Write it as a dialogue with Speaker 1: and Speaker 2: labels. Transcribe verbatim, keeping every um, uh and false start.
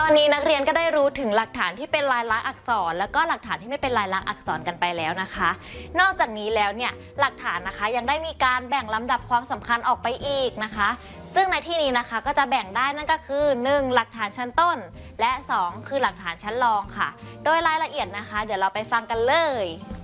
Speaker 1: อนนี้นักเรียนก็ได้รู้ถึงหลักฐานที่เป็นลายลักษณ์อักษรแล้วก็หลักฐานที่ไม่เป็นลายลักษณ์อักษรกันไปแล้วนะคะนอกจากนี้แล้วเนี่ยหลักฐานนะคะยังได้มีการแบ่งลำดับความสำคัญออกไปอีกนะคะซึ่งในที่นี้นะคะก็จะแบ่งได้นั่นก็คือหนึ่งหลักฐานชั้นต้นและสองคือหลักฐานชั้นรองค่ะโดยรายละเอียดนะคะเดี๋ยวเราไปฟังกันเลย